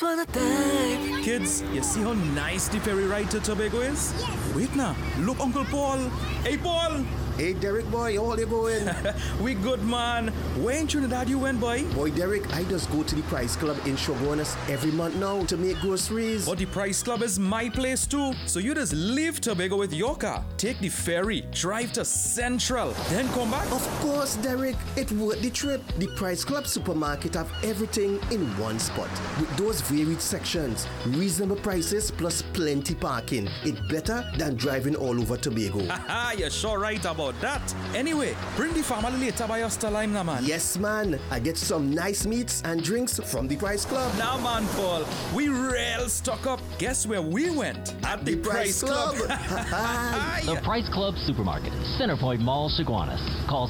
Kids, you see how nice the ferry ride to Tobago is? Yes. Wait now, look Uncle Paul. Hey Paul! Hey Derek boy, how you going? We good man. Where in Trinidad you went boy? Boy Derek, I just go to the Price Club in Shogunas every month now to make groceries. But the Price Club is my place too. So you just leave Tobago with your car, take the ferry, drive to Central, then come back? Of course Derek, it worth the trip. The Price Club supermarket have everything in one spot. With those varied sections, reasonable prices plus plenty parking. It's better than driving all over Tobago. Haha, you're sure right about that. Anyway, bring the family later by your Starlime now, man. Yes, man. I get some nice meats and drinks from the Price Club. Now, man, Paul, we real stock up. Guess where we went? At the Price Club. The Price Club Supermarket, Centerpoint Mall, Chaguanas. Call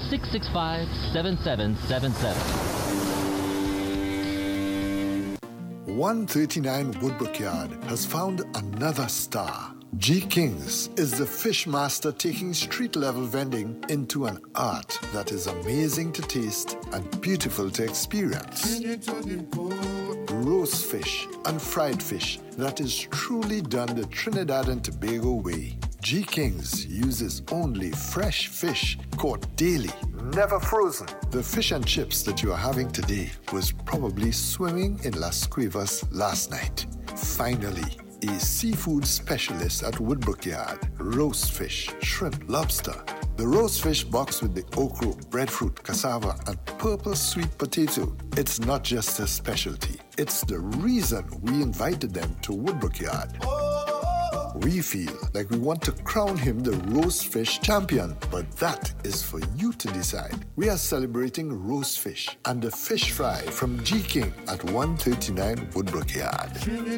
665-7777. 139 Woodbrook Yard has found another star. G. King's is the fish master taking street-level vending into an art that is amazing to taste and beautiful to experience. Roast fish and fried fish that is truly done the Trinidad and Tobago way. G. King's uses only fresh fish caught daily, never frozen. The fish and chips that you are having today was probably swimming in Las Cuevas last night. Finally, a seafood specialist at Woodbrook Yard. Roast fish, shrimp, lobster. The roast fish box with the okra, breadfruit, cassava, and purple sweet potato. It's not just a specialty. It's the reason we invited them to Woodbrook Yard. We feel like we want to crown him the roast fish champion, but that is for you to decide. We are celebrating roast fish and the fish fry from G. King at 139 Woodbrook Yard.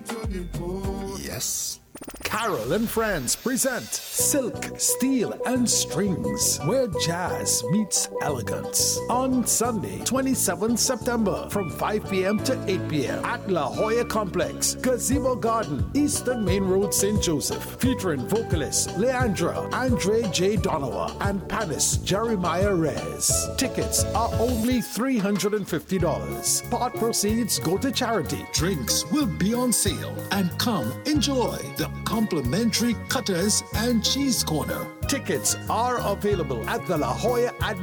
Yes. Carol and Friends present Silk, Steel and Strings, where jazz meets elegance. On Sunday, 27th September, from 5 p.m. to 8 p.m. at La Jolla Complex, Gazebo Garden, Eastern Main Road, St. Joseph, featuring vocalists Leandra, Andre J. Donowa, and Panis Jeremiah Reyes. Tickets are only $350. Part proceeds go to charity. Drinks will be on sale, and come enjoy the complimentary cutters and cheese corner. Tickets are available at the La Jolla